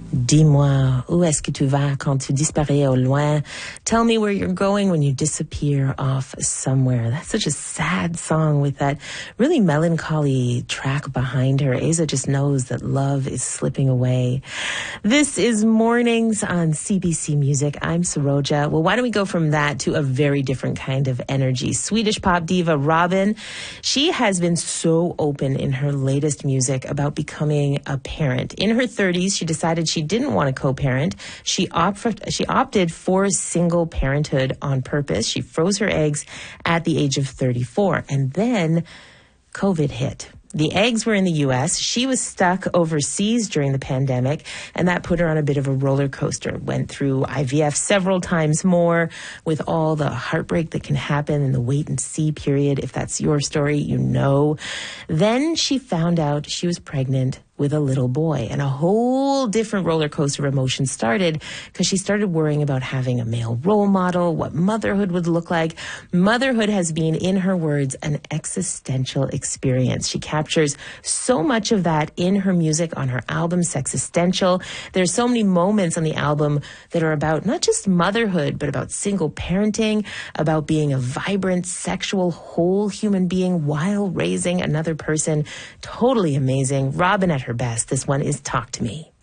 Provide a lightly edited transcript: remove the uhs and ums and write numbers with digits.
Dis-moi, où est-ce que tu vas quand tu disparais au loin? Tell me where you're going when you disappear off somewhere. That's such a sad song with that really melancholy track behind her. Asa just knows that love is slipping away. This is Mornings on CBC Music. I'm Saroja. Well, why don't we go from that to a very different kind of energy? Swedish pop diva Robyn, she has been so open in her latest music about becoming a parent. In her 30s, she decided she didn't want to co-parent. She opted for single parenthood on purpose. She froze her eggs at the age of 34. And then COVID hit. The eggs were in the U.S. She was stuck overseas during the pandemic, and that put her on a bit of a roller coaster. Went through IVF several times more with all the heartbreak that can happen in the wait and see period. If that's your story, you know. Then she found out she was pregnant with a little boy, and a whole different roller coaster of emotions started because she started worrying about having a male role model, what motherhood would look like. Motherhood has been, in her words, an existential experience. She captures so much of that in her music on her album, Sexistential. There's so many moments on the album that are about not just motherhood, but about single parenting, about being a vibrant, sexual, whole human being while raising another person. Totally amazing. Robyn at her best. This one is Talk to Me.